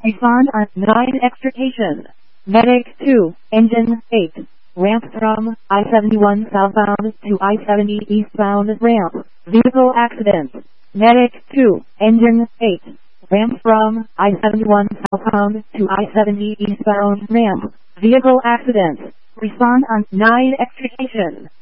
Respond on 9 extrication. Medic 2, Engine 8. Ramp from I-71 southbound to I-70 eastbound ramp. Vehicle accident. Medic 2, Engine 8. Ramp from I-71 southbound to I-70 eastbound ramp. Vehicle accident. Respond on 9 extrication.